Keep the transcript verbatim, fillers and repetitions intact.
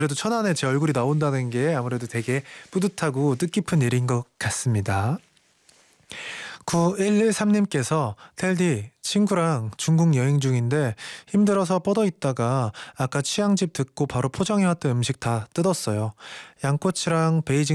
그래도 천안에 제 얼굴이 나온다는 게 아무래도 되게 뿌듯하고 뜻깊은 일인 것 같습니다. 구일일삼님께서 텔디 친구랑 중국 여행 중인데 힘들어서 뻗어 있다가 아까 취향집 듣고 바로 포장해왔던 음식 다 뜯었어요. 양꼬치랑 베이징